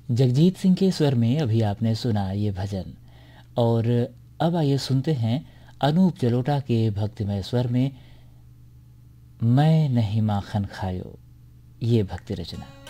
जगजीत सिंह के स्वर में अभी आपने सुना ये भजन। और अब आइए सुनते हैं अनूप जलोटा के भक्तिमय स्वर में मैं नहीं माखन खायो, ये भक्ति रचना।